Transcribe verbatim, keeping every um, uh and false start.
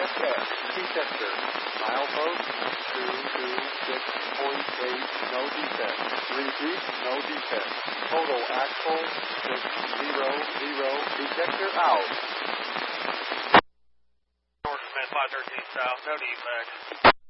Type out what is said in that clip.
S S, detector. Milepost two two six point eight, no defect. Repeat, no defect. Total axle six zero zero, detector out. North Smith five thirteen South, no defect.